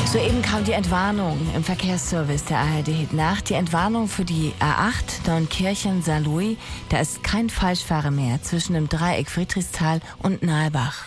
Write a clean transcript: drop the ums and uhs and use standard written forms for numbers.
Soeben kam die Entwarnung im Verkehrsservice der ARD Nacht. Die Entwarnung für die A8 Neunkirchen-Saarlouis. Da ist kein Falschfahrer mehr zwischen dem Dreieck Friedrichsthal und Nalbach.